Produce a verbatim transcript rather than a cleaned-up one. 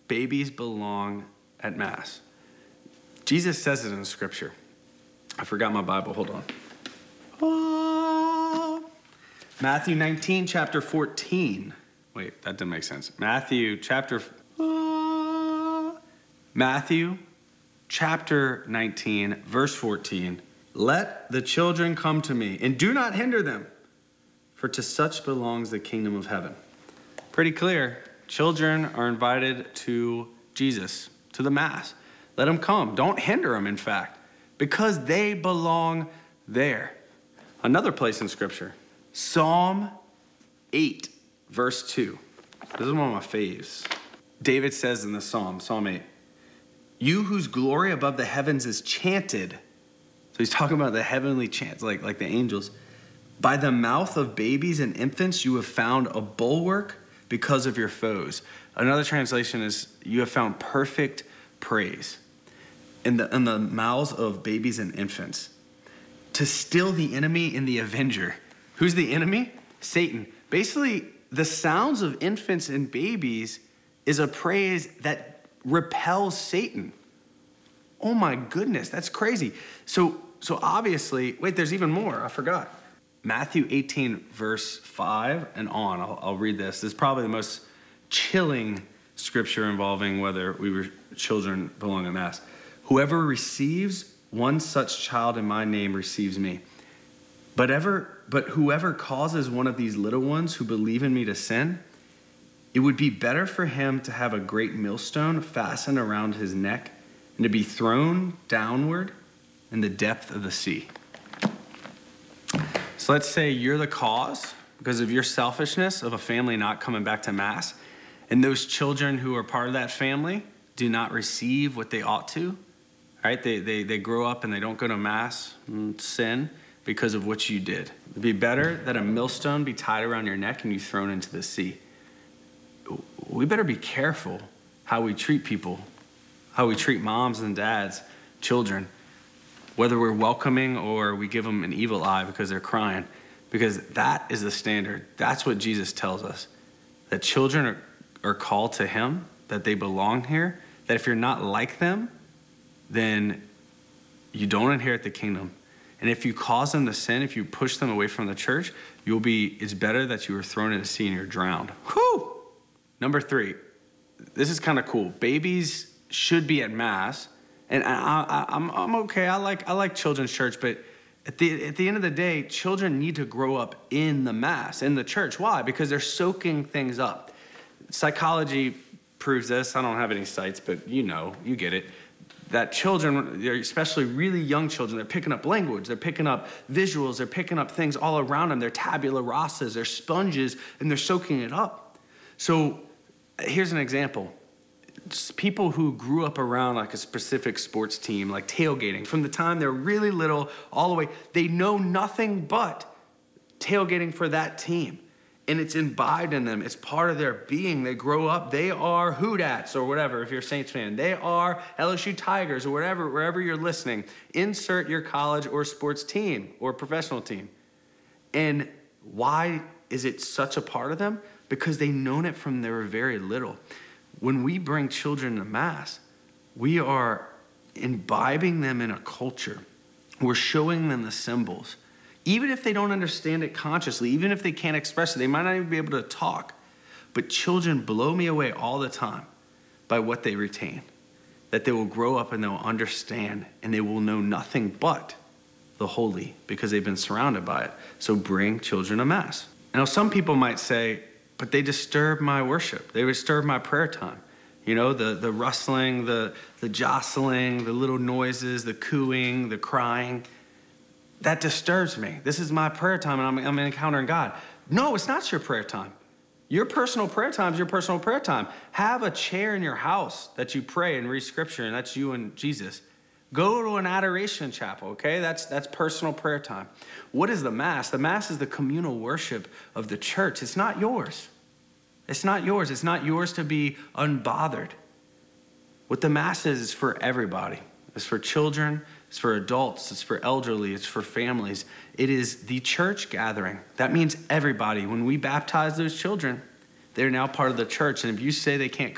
babies belong at Mass? Jesus says it in the scripture. I forgot my Bible, hold on. Ah. Matthew nineteen, chapter fourteen. Wait, that didn't make sense. Matthew chapter, ah. Matthew chapter nineteen, verse fourteen. Let the children come to me, and do not hinder them, for to such belongs the kingdom of heaven. Pretty clear. Children are invited to Jesus, to the Mass. Let them come. Don't hinder them, in fact, because they belong there. Another place in Scripture, Psalm eight, verse two. This is one of my faves. David says in the Psalm, Psalm eight, you whose glory above the heavens is chanted. So he's talking about the heavenly chants, like, like the angels. By the mouth of babies and infants, you have found a bulwark because of your foes. Another translation is, you have found perfect praise in the, in the mouths of babies and infants, to still the enemy and the avenger. Who's the enemy? Satan. Basically, the sounds of infants and babies is a praise that repels Satan. Oh my goodness, that's crazy. So, so obviously, wait, there's even more, I forgot. Matthew eighteen, verse five and on, I'll, I'll read this. This is probably the most chilling scripture involving whether we were children belong at Mass. Whoever receives one such child in my name receives me. But ever, but whoever causes one of these little ones who believe in me to sin, it would be better for him to have a great millstone fastened around his neck and to be thrown downward in the depth of the sea. So let's say you're the cause, because of your selfishness, of a family not coming back to Mass, and those children who are part of that family do not receive what they ought to. Right? They, they, they grow up and they don't go to Mass and sin because of what you did. It'd be better that a millstone be tied around your neck and you thrown into the sea. We better be careful how we treat people, how we treat moms and dads, children, whether we're welcoming or we give them an evil eye because they're crying, because that is the standard. That's what Jesus tells us, that children are, are called to him, that they belong here, that if you're not like them, then you don't inherit the kingdom. And if you cause them to sin, if you push them away from the church, you'll be, it's better that you were thrown in the sea and you're drowned. Whew! Number three, this is kind of cool. Babies should be at Mass. And I, I, I'm, I'm okay, I like, I like children's church, but at the, at the end of the day, children need to grow up in the Mass, in the church. Why? Because they're soaking things up. Psychology proves this. I don't have any sites, but you know, you get it. That children, especially really young children, they're picking up language, they're picking up visuals, they're picking up things all around them. They're tabula rasas, they're sponges, and they're soaking it up. So here's an example. It's people who grew up around like a specific sports team, like tailgating, from the time they're really little all the way, they know nothing but tailgating for that team. And it's imbibed in them. It's part of their being. They grow up. They are Hoodats or whatever, if you're a Saints fan. They are L S U Tigers or whatever, wherever you're listening. Insert your college or sports team or professional team. And why is it such a part of them? Because they've known it from they were very little. When we bring children to Mass, we are imbibing them in a culture. We're showing them the symbols. Even if they don't understand it consciously, even if they can't express it, they might not even be able to talk. But children blow me away all the time by what they retain. That they will grow up and they'll understand and they will know nothing but the holy because they've been surrounded by it. So bring children to Mass. Now, some people might say, but they disturb my worship. They disturb my prayer time. You know, the, the rustling, the, the jostling, the little noises, the cooing, the crying. That disturbs me. This is my prayer time, and I'm, I'm encountering God. No, it's not your prayer time. Your personal prayer time is your personal prayer time. Have a chair in your house that you pray and read scripture, and that's you and Jesus. Go to an adoration chapel, okay? That's, that's personal prayer time. What is the Mass? The Mass is the communal worship of the church. It's not yours. It's not yours. It's not yours to be unbothered. What the Mass is is for everybody. It's for children. It's for adults, it's for elderly, it's for families. It is the church gathering. That means everybody. When we baptize those children, they're now part of the church. And if you say they can't